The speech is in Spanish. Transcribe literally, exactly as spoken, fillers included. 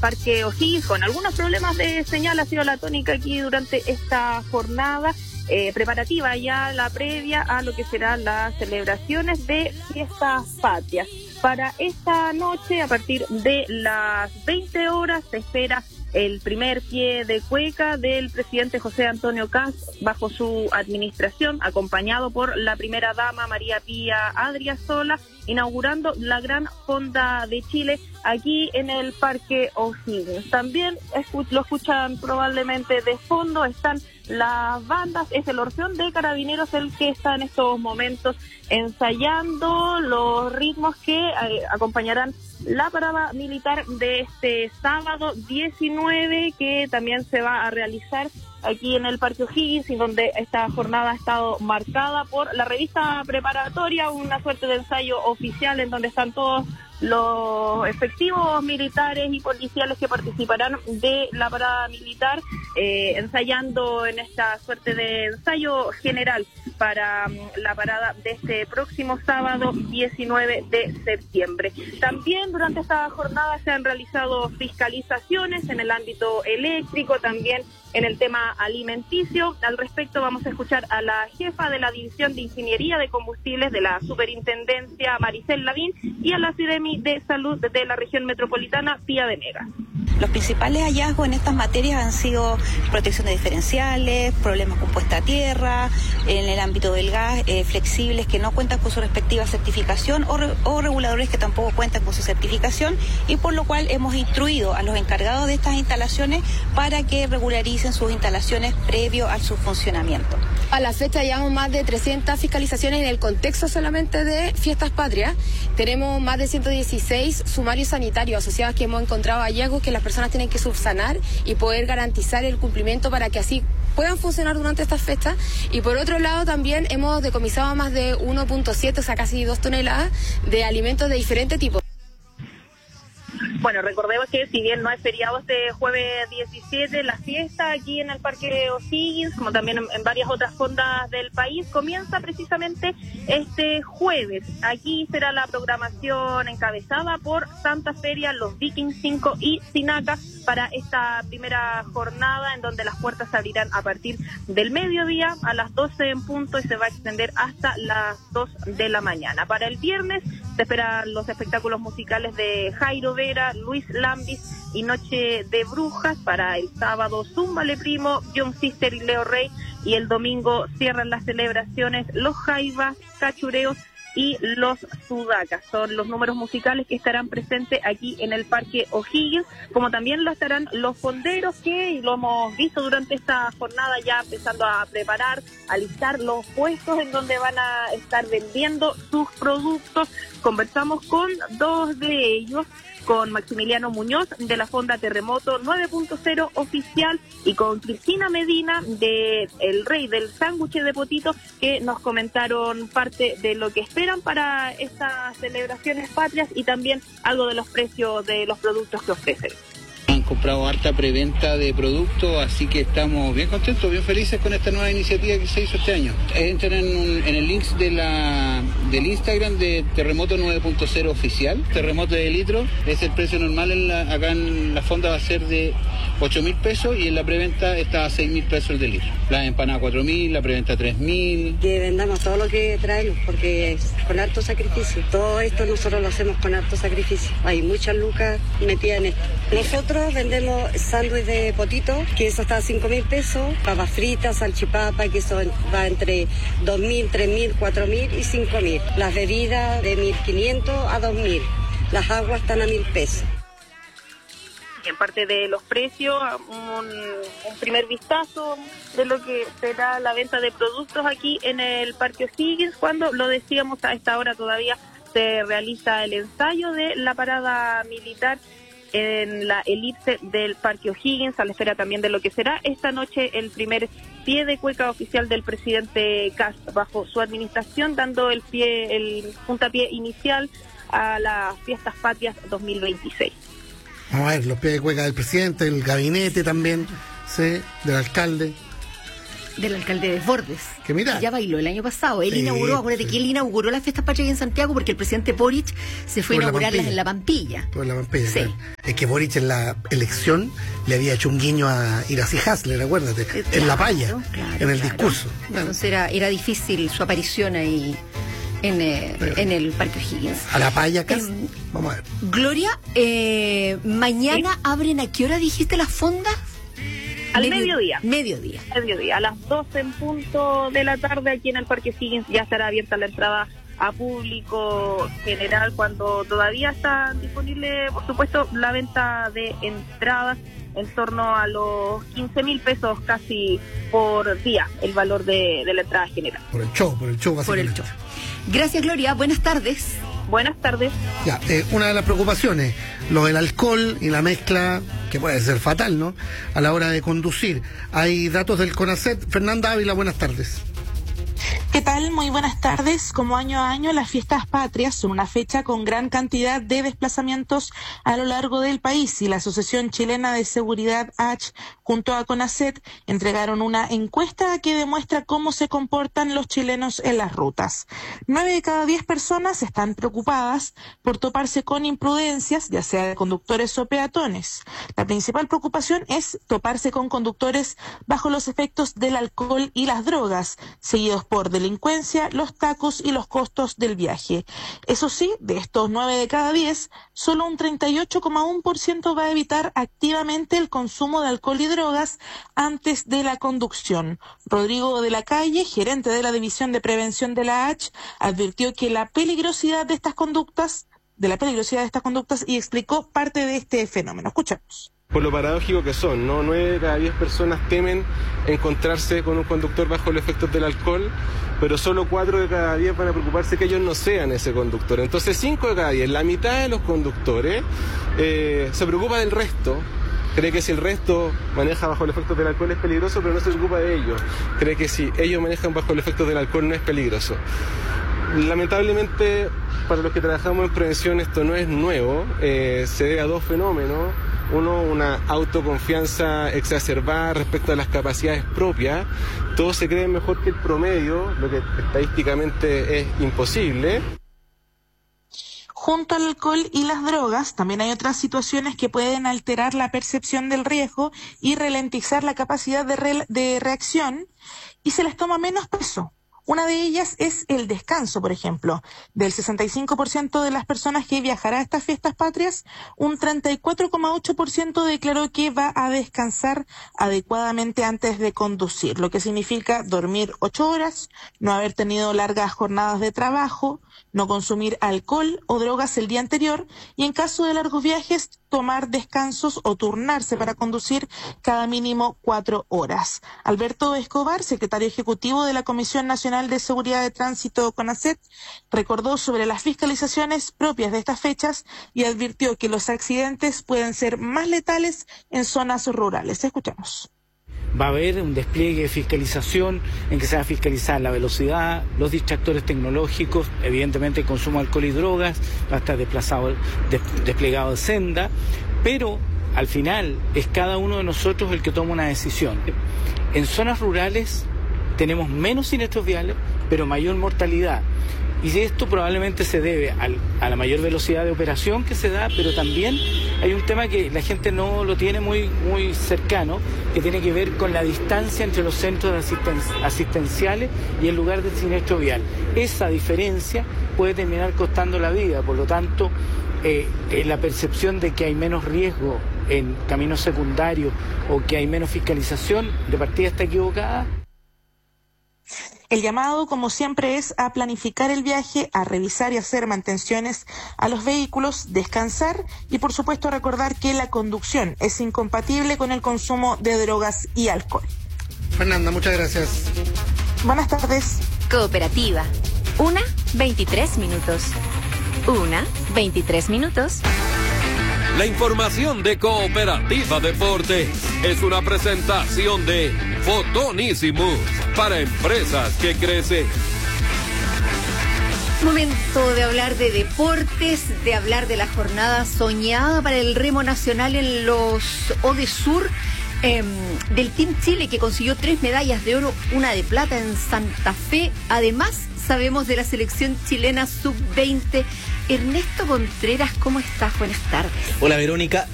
Parque O'Higgins, con algunos problemas de señal, ha sido la tónica aquí durante esta jornada eh, preparativa, ya la previa a lo que serán las celebraciones de Fiestas Patrias. Para esta noche, a partir de las veinte horas, se espera el primer pie de cueca del presidente José Antonio Kast bajo su administración, acompañado por la primera dama María Pía Adriasola, inaugurando la Gran Fonda de Chile aquí en el Parque O'Higgins. También escu- lo escuchan probablemente de fondo, están las bandas, es el Orfeón de Carabineros el que está en estos momentos ensayando los ritmos que eh, acompañarán la parada militar de este sábado diecinueve, que también se va a realizar aquí en el Parque O'Higgins, y donde esta jornada ha estado marcada por la revista preparatoria, una suerte de ensayo oficial en donde están todos los efectivos militares y policiales que participarán de la parada militar, eh, ensayando en esta suerte de ensayo general para um, la parada de este próximo sábado diecinueve de septiembre. También durante esta jornada se han realizado fiscalizaciones en el ámbito eléctrico, también en el tema alimenticio. Al respecto vamos a escuchar a la jefa de la División de Ingeniería de Combustibles de la Superintendencia, Maricel Lavín, y a la Ciremi de Salud de la región metropolitana, Pía Venegas. Los principales hallazgos en estas materias han sido protección de diferenciales, problemas con puesta a tierra, en el ámbito del gas, eh, flexibles que no cuentan con su respectiva certificación o, re, o reguladores que tampoco cuentan con su certificación, y por lo cual hemos instruido a los encargados de estas instalaciones para que regularicen sus instalaciones previo a su funcionamiento. A la fecha llevamos más de trescientas fiscalizaciones en el contexto solamente de Fiestas Patrias. Tenemos más de ciento dieciséis sumarios sanitarios asociados que hemos encontrado hallazgos que las personas tienen que subsanar y poder garantizar el cumplimiento para que así puedan funcionar durante estas fechas. Y por otro lado también hemos decomisado más de uno punto siete, o sea casi dos toneladas de alimentos de diferente tipo. Bueno, recordemos que si bien no es feriado este jueves diecisiete, la fiesta aquí en el Parque O'Higgins, como también en, en varias otras fondas del país, comienza precisamente este jueves. Aquí será la programación encabezada por Santa Feria, los Vikings cinco y Sinaca para esta primera jornada, en donde las puertas se abrirán a partir del mediodía a las doce en punto y se va a extender hasta las dos de la mañana. Para el viernes se esperan los espectáculos musicales de Jairo Vera, Luis Lambis y Noche de Brujas. Para el sábado, Zúmbale Primo, John Sister y Leo Rey, y el domingo cierran las celebraciones Los Jaivas, Cachureos y Los Sudacas. Son los números musicales que estarán presentes aquí en el Parque O'Higgins, como también lo estarán los fonderos, que lo hemos visto durante esta jornada ya empezando a preparar, a listar los puestos en donde van a estar vendiendo sus productos. Conversamos con dos de ellos, con Maximiliano Muñoz de la Fonda Terremoto nueve punto cero oficial y con Cristina Medina de El Rey del Sándwich de Potito, que nos comentaron parte de lo que esperan para estas celebraciones patrias y también algo de los precios de los productos que ofrecen. Han comprado harta preventa de productos, así que estamos bien contentos, bien felices con esta nueva iniciativa que se hizo este año. Entren en, un, en el link de la, del Instagram de Terremoto nueve punto cero oficial. Terremoto de litro es el precio normal en la, acá en la fonda, va a ser de ocho mil pesos, y en la preventa está a seis mil pesos el de litro. La empanada cuatro mil, la preventa tres mil. Que vendamos todo lo que traemos, porque es con harto sacrificio. Todo esto nosotros lo hacemos con harto sacrificio. Hay muchas lucas metidas en esto. Nosotros vendemos sándwich de potito, que eso está a cinco mil pesos, papas fritas, salchipapa, que eso va entre dos mil, tres mil, cuatro mil y cinco mil. Las bebidas de mil quinientos a dos mil. Las aguas están a mil pesos. Y en parte de los precios, un, un primer vistazo de lo que será la venta de productos aquí en el Parque O'Higgins, cuando lo decíamos a esta hora todavía se realiza el ensayo de la parada militar en la elipse del Parque O'Higgins, a la espera también de lo que será esta noche el primer pie de cueca oficial del presidente Kast bajo su administración, dando el pie, el puntapié inicial a las Fiestas Patrias dos mil veintiséis. Vamos a ver los pies de cueca del presidente, del gabinete también, sí, del alcalde. del alcalde Desbordes. Que mira. Ya bailó el año pasado. Él sí, inauguró, acuérdate sí. que él inauguró las fiestas patrias en Santiago porque el presidente Boric se fue a inaugurarlas en la Pampilla. Por la Pampilla, sí. Claro. Es que Boric en la elección le había hecho un guiño a Iracy Hasler, acuérdate, Claro, en la palla, claro, en el claro. discurso. Entonces era, era difícil su aparición ahí en, eh, Pero, en el Parque O'Higgins. A la palla, acá. Eh, Vamos a ver. Gloria, eh, mañana ¿Sí? abren a qué hora dijiste las fondas? Al Medio, mediodía. Mediodía. Mediodía. A las doce en punto de la tarde aquí en el Parque O'Higgins ya estará abierta la entrada a público general cuando todavía está disponible, por supuesto, la venta de entradas en torno a los quince mil pesos casi por día, el valor de, de la entrada general. Por el show, por el show básicamente. Por el show. Gracias, Gloria. Buenas tardes. Buenas tardes. Ya, eh, una de las preocupaciones, lo del alcohol y la mezcla, que puede ser fatal, ¿no?, a la hora de conducir. Hay datos del CONACET. Fernanda Ávila, buenas tardes. ¿Qué tal? Muy buenas tardes. Como año a año, las fiestas patrias son una fecha con gran cantidad de desplazamientos a lo largo del país y la Asociación Chilena de Seguridad H junto a CONACET entregaron una encuesta que demuestra cómo se comportan los chilenos en las rutas. Nueve de cada diez personas están preocupadas por toparse con imprudencias, ya sea de conductores o peatones. La principal preocupación es toparse con conductores bajo los efectos del alcohol y las drogas, seguidos por delincuencia, los tacos y los costos del viaje. Eso sí, de estos nueve de cada diez, solo un treinta y ocho coma uno por ciento va a evitar activamente el consumo de alcohol y drogas antes de la conducción. Rodrigo de la Calle, gerente de la División de Prevención de la H, advirtió que la peligrosidad de estas conductas, de la peligrosidad de estas conductas y explicó parte de este fenómeno. Escuchamos. Por lo paradójico que son, ¿no? Nueve de cada diez personas temen encontrarse con un conductor bajo los efectos del alcohol, pero solo cuatro de cada diez van a preocuparse que ellos no sean ese conductor. Entonces cinco de cada diez, la mitad de los conductores, eh, se preocupa del resto. Cree que si el resto maneja bajo los efectos del alcohol es peligroso, pero no se preocupa de ellos. Cree que si ellos manejan bajo los efectos del alcohol no es peligroso. Lamentablemente, para los que trabajamos en prevención, esto no es nuevo. Eh, se debe a dos fenómenos. Uno, una autoconfianza exacerbada respecto a las capacidades propias. Todos se creen mejor que el promedio, lo que estadísticamente es imposible. Junto al alcohol y las drogas, también hay otras situaciones que pueden alterar la percepción del riesgo y ralentizar la capacidad de, re- de reacción y se les toma menos peso. Una de ellas es el descanso, por ejemplo. Del sesenta y cinco por ciento de las personas que viajará a estas fiestas patrias, un treinta y cuatro coma ocho por ciento declaró que va a descansar adecuadamente antes de conducir, lo que significa dormir ocho horas, no haber tenido largas jornadas de trabajo, no consumir alcohol o drogas el día anterior y en caso de largos viajes, tomar descansos o turnarse para conducir cada mínimo cuatro horas. Alberto Escobar, secretario ejecutivo de la Comisión Nacional de Seguridad de Tránsito CONACET, recordó sobre las fiscalizaciones propias de estas fechas y advirtió que los accidentes pueden ser más letales en zonas rurales. Escuchamos. Va a haber un despliegue de fiscalización en que se va a fiscalizar la velocidad, los distractores tecnológicos, evidentemente el consumo de alcohol y drogas, va a estar desplazado, des, desplegado de senda, pero al final es cada uno de nosotros el que toma una decisión. En zonas rurales tenemos menos siniestros viales, pero mayor mortalidad. Y esto probablemente se debe al, a la mayor velocidad de operación que se da, pero también hay un tema que la gente no lo tiene muy, muy cercano, que tiene que ver con la distancia entre los centros de asisten asistenciales y el lugar del siniestro vial. Esa diferencia puede terminar costando la vida, por lo tanto, eh, eh, la percepción de que hay menos riesgo en caminos secundarios o que hay menos fiscalización, de partida está equivocada. El llamado, como siempre, es a planificar el viaje, a revisar y hacer mantenciones a los vehículos, descansar y, por supuesto, recordar que la conducción es incompatible con el consumo de drogas y alcohol. Fernanda, muchas gracias. Buenas tardes. Cooperativa. Una, veintitrés minutos. Una, veintitrés minutos. La información de Cooperativa Deportes es una presentación de Fotonísimos para empresas que crecen. Momento de hablar de deportes, de hablar de la jornada soñada para el remo nacional en los Odesur. eh, del Team Chile, que consiguió tres medallas de oro, una de plata en Santa Fe. Además, sabemos de la selección chilena sub veinte. Ernesto Contreras, ¿cómo estás? Buenas tardes. Hola, Verónica.